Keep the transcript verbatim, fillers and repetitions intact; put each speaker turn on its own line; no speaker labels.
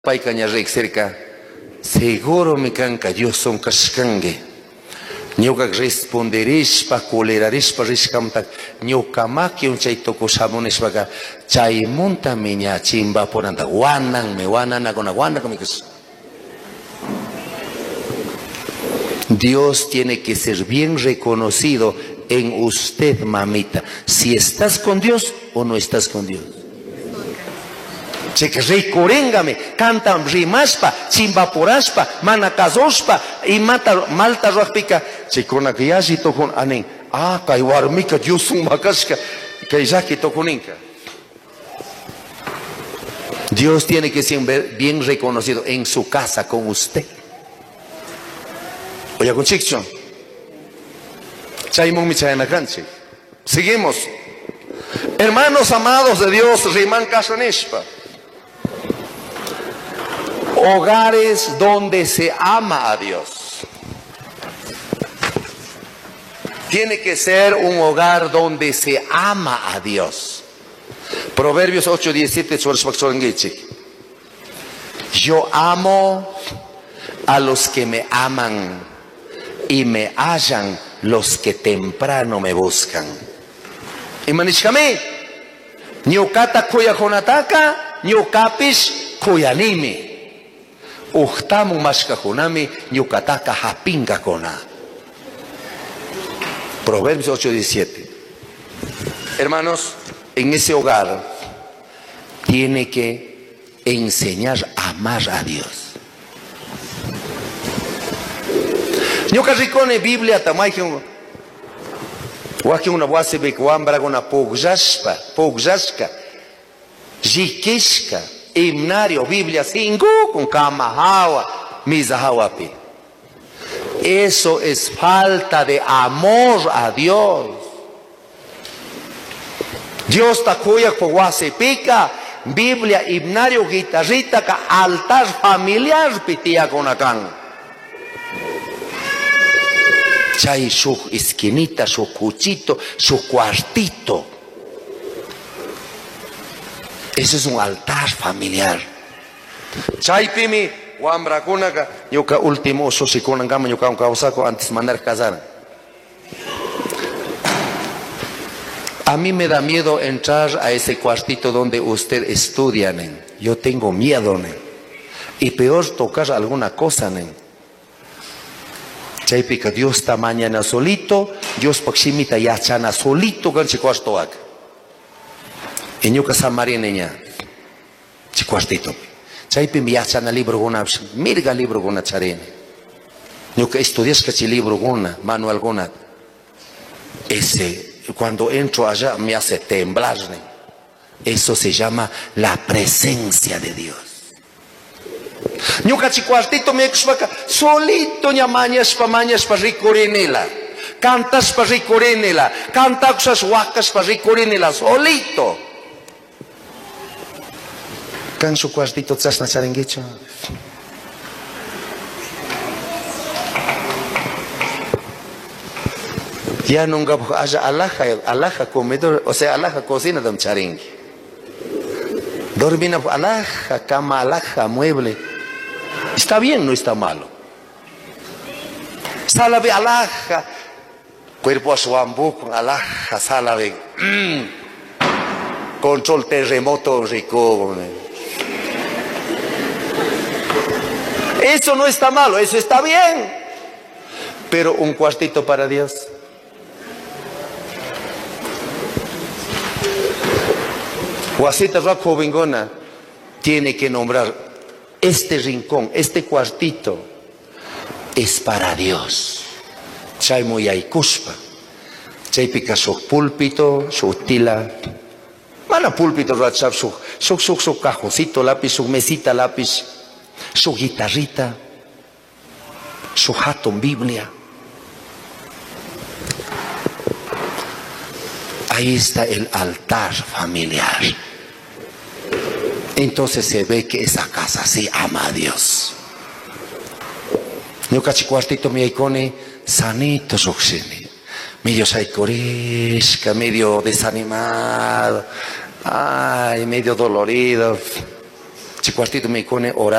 Paicañarek cerca, seguro me canca Dios son cascangue. Ñuka responderishpa, colerarishpa, rishkamtak, ñuka maki un chay toko shamonishpaka, chay monta miña chimba poranta, wanan me wanan agona wanan kamikus. Dios tiene que ser bien reconocido en usted, mamita, si estás con Dios o no estás con Dios. Cheque rey corengame, canta rimashpa, chimbaporashpa, manakazospa, y mata malta ropica, chicona que ya si tocon anen, ah, kaiwarmika, Dios un macasca, que ya que toconinca. Dios tiene que ser bien reconocido en su casa con usted. Oye, con chichón, chaimon mi chayana canche. Seguimos. Hermanos amados de Dios, riman casonishpa. Hogares donde se ama a Dios. Tiene que ser un hogar donde se ama a Dios. Proverbios ocho diecisiete. Yo amo a los que me aman y me hallan los que temprano me buscan. Y manishkame, ñukata kuyajonataka, ñukapish kuyanimi. Uchtamu mashkajunami ñukataka hapinga kona. Proverbios ocho diecisiete. Hermanos, en ese hogar tiene que enseñar a amar a Dios. Ñuka ricone Biblia tamaikun. Waki una wase bekwambra una pogjashpa, pogjashka, jikishka. Himnario, Biblia cinco con kamahawa, mizahawapi. Eso es falta de amor a Dios. Dios takuya powase pica, Biblia, himnario, guitarrita, ka altar familiar pitia con akan. Chay su esquinita, su cuchito, su cuartito. Ese es un altar familiar. Chaypimi, wambra kunaka, yuka último sosikuna gama yuka un causaco antes de mandar casar. A mí me da miedo entrar a ese cuartito donde usted estudia, nen. Yo tengo miedo, nen. Y peor tocar alguna cosa, nen. Chaypika Dios está mañana solito, Dios pakshimita yachana solito ganchi cuartoak. Y ñuka samarina chicuartito. Chaypi mi yachana libro guna, mirga libro guna charene. Ñuka estudias que libro guna, manual guna. Ese, cuando entro allá me hace temblar. Eso se llama la presencia de Dios. Ñuka chicuartito me explica, solito ñamañas pa mañas pa ricorinela. Cantas pa ricorinela, cantas huacas pa ricorinela, solito. Kan su cuartito tsasna charenguicho. Ya nunca haya alaja, alaja comedor, o sea, alaja cocina de un charengue. Dormina alaja, cama, alaja, mueble. Está bien, no está malo. Sala de alaja, cuerpo a su ambú con alaja, sala de mmm, control terremoto rico. Eso no está malo, eso está bien. Pero un cuartito para Dios. Huasita Raco Bingona tiene que nombrar este rincón, este cuartito es para Dios. Chay muy aykuspa. Chay pica su púlpito, su tila. Mana púlpito rachab su su su su cajoncito lápiz, su mesita lápiz. Su guitarrita, su jato Biblia. Ahí está el altar familiar. Entonces se ve que esa casa sí ama a Dios. Yo cachi cuartito mi icone sanito soxene. Medio saicoresca, medio desanimado, ay, medio dolorido. Ci cuartito me cone ora